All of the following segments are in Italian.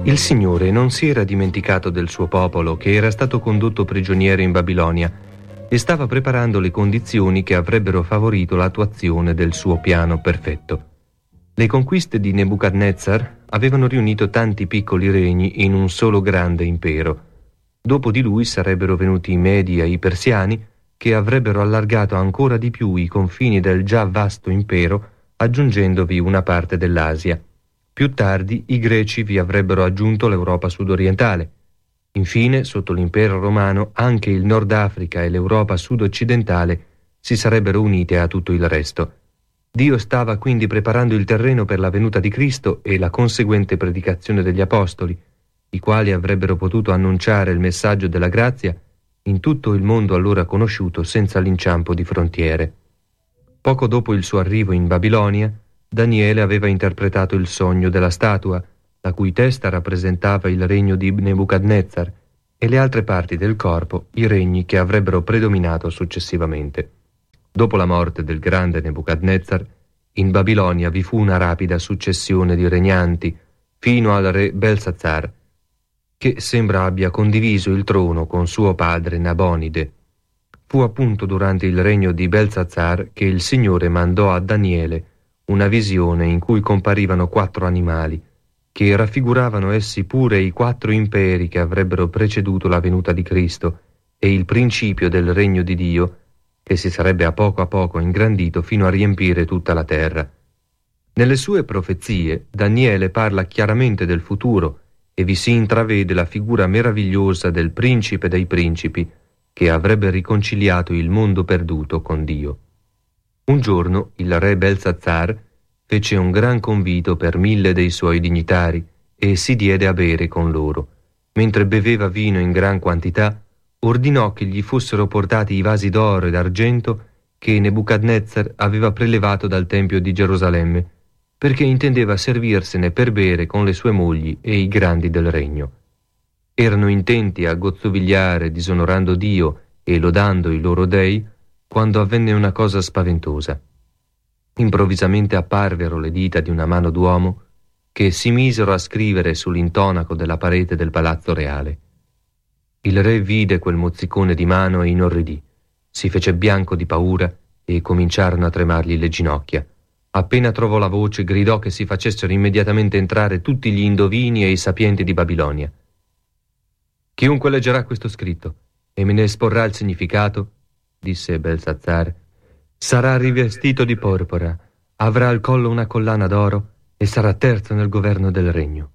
Il Signore non si era dimenticato del suo popolo che era stato condotto prigioniero in Babilonia e stava preparando le condizioni che avrebbero favorito l'attuazione del suo piano perfetto. Le conquiste di Nebuchadnezzar avevano riunito tanti piccoli regni in un solo grande impero. Dopo di lui sarebbero venuti i Medi e i Persiani, che avrebbero allargato ancora di più i confini del già vasto impero, aggiungendovi una parte dell'Asia. Più tardi i Greci vi avrebbero aggiunto l'Europa sudorientale. Infine, sotto l'impero romano, anche il Nord Africa e l'Europa sud-occidentale si sarebbero unite a tutto il resto. Dio stava quindi preparando il terreno per la venuta di Cristo e la conseguente predicazione degli Apostoli, i quali avrebbero potuto annunciare il messaggio della grazia in tutto il mondo allora conosciuto senza l'inciampo di frontiere. Poco dopo il suo arrivo in Babilonia, Daniele aveva interpretato il sogno della statua, la cui testa rappresentava il regno di Nebuchadnezzar e le altre parti del corpo i regni che avrebbero predominato successivamente. Dopo la morte del grande Nebuchadnezzar, in Babilonia vi fu una rapida successione di regnanti, fino al re Belsazzar, che sembra abbia condiviso il trono con suo padre Nabonide. Fu appunto durante il regno di Belsazzar che il Signore mandò a Daniele una visione in cui comparivano 4 animali, che raffiguravano essi pure i 4 imperi che avrebbero preceduto la venuta di Cristo e il principio del regno di Dio, che si sarebbe a poco ingrandito fino a riempire tutta la terra. Nelle sue profezie Daniele parla chiaramente del futuro e vi si intravede la figura meravigliosa del principe dei principi che avrebbe riconciliato il mondo perduto con Dio. Un giorno il re Belsazzar fece un gran convito per 1000 dei suoi dignitari e si diede a bere con loro. Mentre beveva vino in gran quantità, ordinò che gli fossero portati i vasi d'oro ed argento che Nebuchadnezzar aveva prelevato dal Tempio di Gerusalemme, perché intendeva servirsene per bere con le sue mogli e i grandi del regno. Erano intenti a gozzovigliare disonorando Dio e lodando i loro dei, quando avvenne una cosa spaventosa. Improvvisamente apparvero le dita di una mano d'uomo che si misero a scrivere sull'intonaco della parete del palazzo reale. Il re vide quel mozzicone di mano e inorridì, si fece bianco di paura e cominciarono a tremargli le ginocchia. Appena trovò la voce, gridò che si facessero immediatamente entrare tutti gli indovini e i sapienti di Babilonia. Chiunque leggerà questo scritto e me ne esporrà il significato, disse Belsazzar, sarà rivestito di porpora, avrà al collo una collana d'oro e sarà terzo nel governo del regno.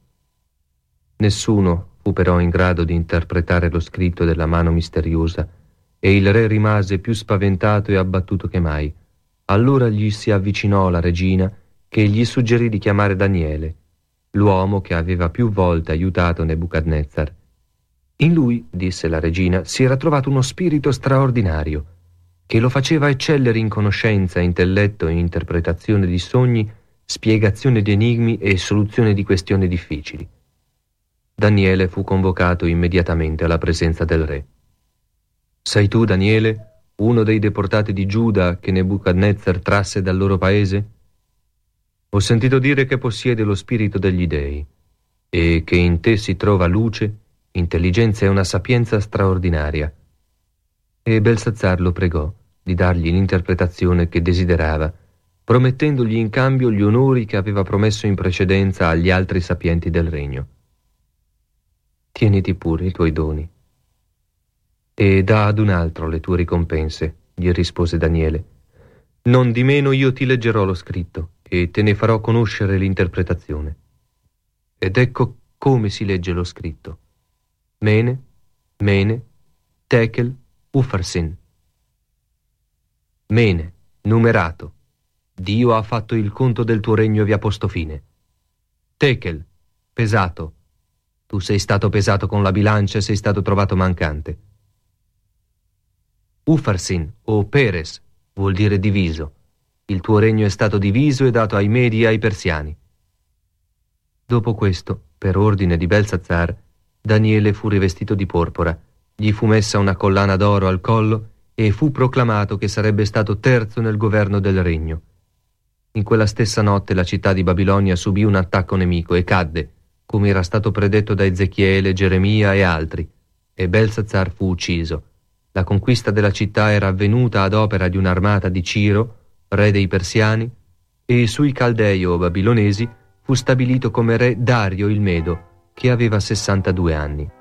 Nessuno fu però in grado di interpretare lo scritto della mano misteriosa e il re rimase più spaventato e abbattuto che mai. Allora gli si avvicinò la regina che gli suggerì di chiamare Daniele, l'uomo che aveva più volte aiutato Nebuchadnezzar. In lui, disse la regina, si era trovato uno spirito straordinario che lo faceva eccellere in conoscenza, intelletto e interpretazione di sogni, spiegazione di enigmi e soluzione di questioni difficili. Daniele fu convocato immediatamente alla presenza del re. Sei tu, Daniele, uno dei deportati di Giuda che Nebuchadnezzar trasse dal loro paese? Ho sentito dire che possiede lo spirito degli dei e che in te si trova luce, intelligenza e una sapienza straordinaria. E Belsazzar lo pregò di dargli l'interpretazione che desiderava, promettendogli in cambio gli onori che aveva promesso in precedenza agli altri sapienti del regno. Tieniti pure i tuoi doni e dà ad un altro le tue ricompense, gli rispose Daniele. Non di meno io ti leggerò lo scritto e te ne farò conoscere l'interpretazione. Ed ecco come si legge lo scritto. Mene, Mene, Tekel, Ufarsin. Mene, numerato. Dio ha fatto il conto del tuo regno e vi ha posto fine. Tekel, pesato. Tu sei stato pesato con la bilancia e sei stato trovato mancante. Ufarsin, o Peres, vuol dire diviso. Il tuo regno è stato diviso e dato ai Medi e ai Persiani. Dopo questo, per ordine di Belsazzar, Daniele fu rivestito di porpora, gli fu messa una collana d'oro al collo e fu proclamato che sarebbe stato terzo nel governo del regno. In quella stessa notte la città di Babilonia subì un attacco nemico e cadde, come era stato predetto da Ezechiele, Geremia e altri, e Belsazzar fu ucciso. La conquista della città era avvenuta ad opera di un'armata di Ciro, re dei Persiani, e sui Caldei o Babilonesi fu stabilito come re Dario il Medo, che aveva 62 anni.